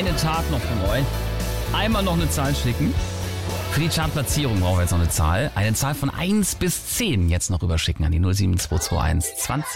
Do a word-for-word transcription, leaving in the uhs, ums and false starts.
einen Tag noch von euch. Einmal noch eine Zahl schicken. Für die Chartplatzierung brauchen wir jetzt noch eine Zahl. Eine Zahl von eins bis zehn jetzt noch rüberschicken an die null sieben zwei zwei eins zwanzig